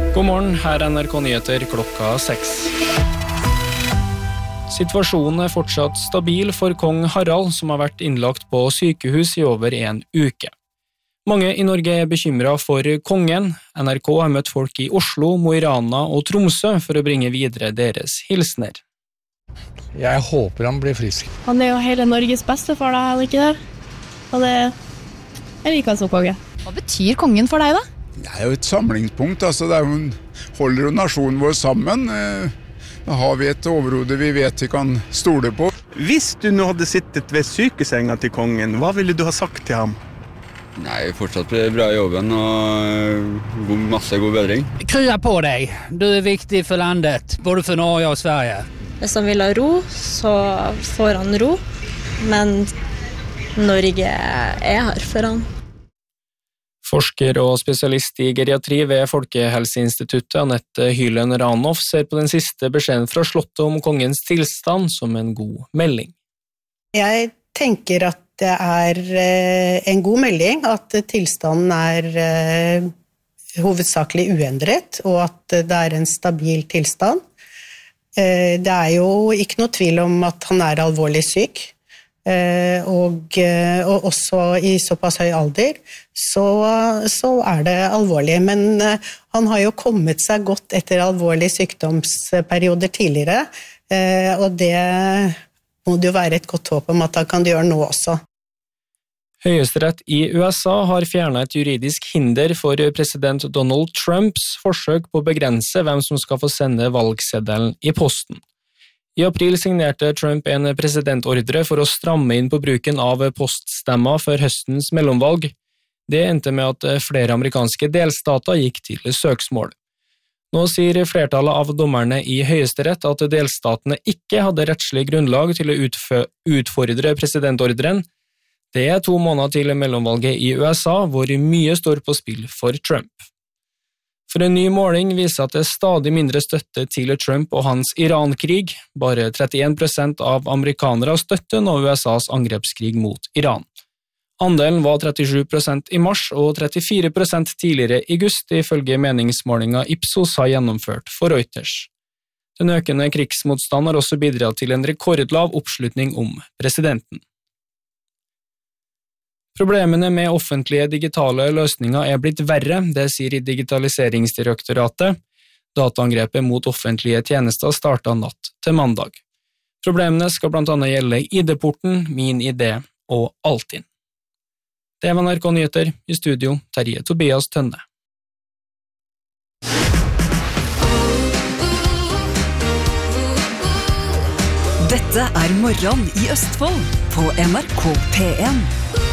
God morgen, her NRK Nyheter klokka 6. Situasjonen er fortsatt stabil for kong Harald, som har vært innlagt på sykehus i over en uke. Mange i Norge er bekymret for kongen. NRK har møtt folk i Oslo, Mo i Rana og Tromsø for å bringe videre deres hilsener. Jeg håper han blir frisk. Han er jo hele Norges beste for deg, eller ikke det? Og jeg liker han som konge. Hva betyr kongen for deg da? Det er jo et samlingspunkt, altså holder jo nasjonen vår sammen. Da har vi et overhode vi vet vi kan stole på. Hvis du nå hadde sittet ved sykesenga til kongen, hva ville du ha sagt til ham? Nei, fortsatt bra i jobben og masse god bedring. Krya på deg, du er viktig for landet, både for Norge og Sverige. Hvis han vil ha ro, så får han ro, men Norge er her for han. Forsker og spesialist i geriatri ved Folkehelseinstituttet, Anette Hylen Ranhoff, ser på den siste beskjeden fra Slottet om kongens tilstand som en god melding. Jeg tenker at det er en god melding, at tilstanden er hovedsakelig uendret, og at det er en stabil tilstand. Det er jo ikke noe tvil om at han er alvorlig syk, og også i såpass høy alder, så er det alvorlig. Men han har jo kommet seg godt etter alvorlige sykdomsperioder tidligere, og det må det jo være et godt håp om at han kan gjøre nå også. Høyesterett i USA har fjernet et juridisk hinder for president Donald Trumps forsøk på å begrense hvem som skal få sende valgseddelen i posten. I april signerte Trump en presidentordre for å stramme inn på bruken av poststemmer før høstens mellomvalg. Det endte med at flere amerikanske delstater gikk til søksmål. Nå sier flertallet av dommerne i Høyesterett at delstatene ikke hadde rettslig grunnlag til å utfordre presidentordren. Det er 2 måneder til mellomvalget i USA, hvor mye står på spill for Trump. For en ny måling viser at det er stadig mindre støtte til Trump og hans Iran-krig. Bare 31% av amerikanere støtter nå USAs angrepskrig mot Iran. Andelen var 37% i mars og 34% tidligere i august, ifølge meningsmålingen Ipsos har gjennomført for Reuters. Den økende krigsmotstand har også bidratt til en rekordlav oppslutning om presidenten. Problemene med offentlige digitale løsninger er blitt verre, det sier Digitaliseringsdirektoratet. Dataangrepet mot offentlige tjenester startet natt til mandag. Problemene skal blant annet gjelde ID-porten, Min ID og Altinn. Det var NRK Nyheter, i studio Terje Tobias Tønne. Dette er Morgen i Østfold på NRK P1.